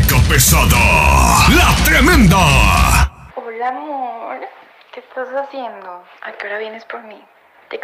carga pesada, la tremenda. Hola, amor. ¿Qué estás haciendo? ¿A qué hora vienes por mí?